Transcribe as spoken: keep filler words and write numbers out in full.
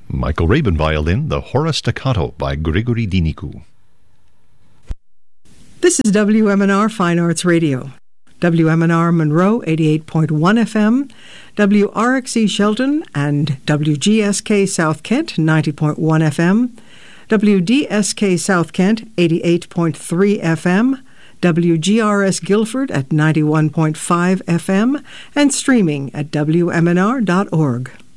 Michael Rabin violin, the Hora Staccato by Grigory Dinicu. This is W M N R Fine Arts Radio. W M N R Monroe, eighty-eight point one F M, W R X E Shelton, and W G S K South Kent, ninety point one F M, W D S K South Kent, eighty-eight point three F M, W G R S Guilford at ninety-one point five F M, and streaming at W M N R dot org.